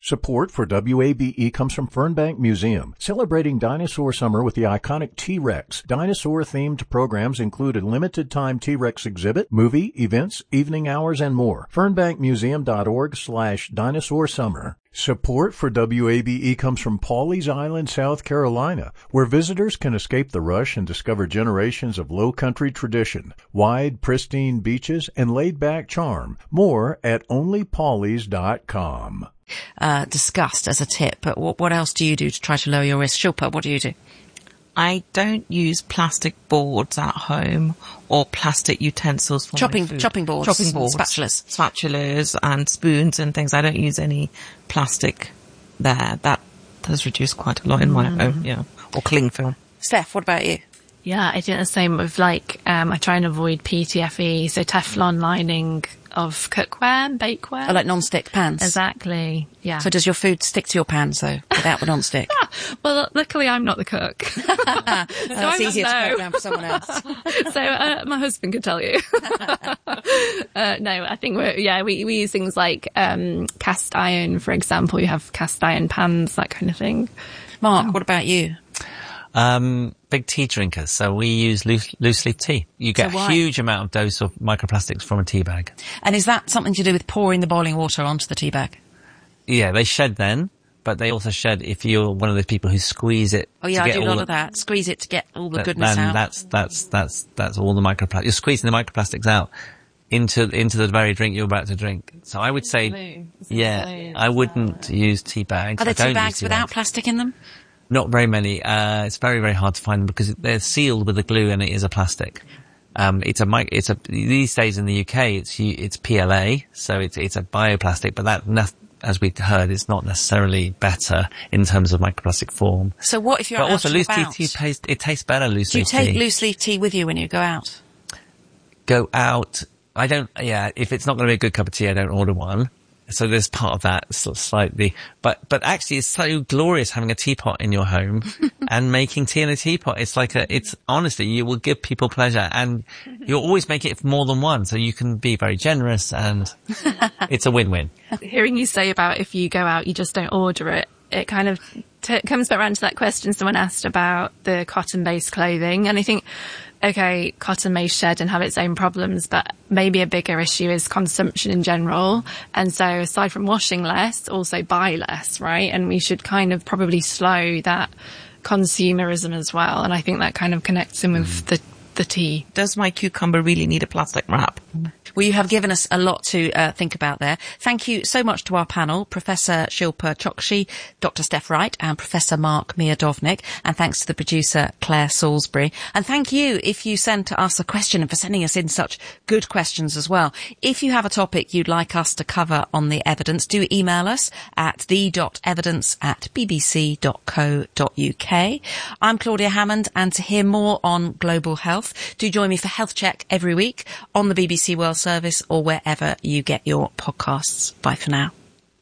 Support for WABE comes from Fernbank Museum, celebrating dinosaur summer with the iconic T-Rex. Dinosaur-themed programs include a limited-time T-Rex exhibit, movie, events, evening hours, and more. FernbankMuseum.org/dinosaur summer. Support for WABE comes from Pawleys Island, South Carolina, where visitors can escape the rush and discover generations of low-country tradition, wide, pristine beaches, and laid-back charm. More at onlypawleys.com. Discussed as a tip, but what else do you do to try to lower your risk? Shilpa, what do you do? I don't use plastic boards at home or plastic utensils for chopping boards, spatulas and spoons and things. I don't use any plastic there. That has reduced quite a lot in my home, or cling film. Steph, what about you? Yeah, I do the same with I try and avoid PTFE, so Teflon lining of cookware and bakeware. Oh, like non-stick pans? Exactly, yeah. So does your food stick to your pans, though, without the non-stick? Well, luckily I'm not the cook. It's easier to put down for someone else. So my husband could tell you. No, I think we use things like cast iron, for example. You have cast iron pans, that kind of thing. Mark, what about you? Big tea drinkers, so we use loose leaf tea. You get a huge amount of dose of microplastics from a tea bag. And is that something to do with pouring the boiling water onto the tea bag? Yeah, they shed then, but they also shed if you're one of those people who squeeze it. Oh yeah, I do a lot of that. Squeeze it to get all the goodness out. That's all the microplastics. You're squeezing the microplastics out into the very drink you're about to drink. So I would say, I wouldn't use tea bags. Are there tea bags without plastic in them? Not very many. It's very, very hard to find them because they're sealed with a glue and it is a plastic. These days in the UK, it's PLA, so it's a bioplastic, but that, as we heard, is not necessarily better in terms of microplastic form. So what if you're out also, loose leaf tea it tastes better, loose leaf tea. Do you take loose leaf tea with you when you go out? Go out. If it's not going to be a good cup of tea, I don't order one. So there's part of that sort of slightly, but actually it's so glorious having a teapot in your home and making tea in a teapot. It's honestly, you will give people pleasure and you'll always make it more than one. So you can be very generous and it's a win-win. Hearing you say about if you go out, you just don't order it. It kind of comes back around to that question someone asked about the cotton-based clothing. And I think, okay, cotton may shed and have its own problems, but maybe a bigger issue is consumption in general. And so aside from washing less, also buy less, right? And we should kind of probably slow that consumerism as well. And I think that kind of connects in with the tea. Does my cucumber really need a plastic wrap? Well, you have given us a lot to think about there. Thank you so much to our panel, Professor Shilpa Chokshi, Dr. Steph Wright, and Professor Mark Miodownik. And thanks to the producer, Claire Salisbury. And thank you if you sent us a question and for sending us in such good questions as well. If you have a topic you'd like us to cover on The Evidence, do email us at the.evidence@bbc.co.uk. I'm Claudia Hammond, and to hear more on global health, do join me for Health Check every week on the BBC World Service or wherever you get your podcasts. Bye for now.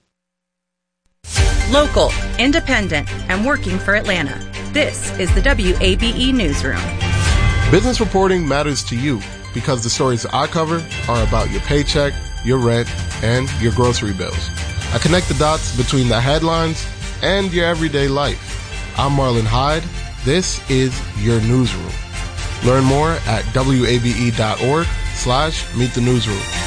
Local, independent, and working for Atlanta. This is the WABE Newsroom. Business reporting matters to you because the stories I cover are about your paycheck, your rent, and your grocery bills. I connect the dots between the headlines and your everyday life. I'm Marlon Hyde. This is your newsroom. Learn more at wabe.org/meet the newsroom.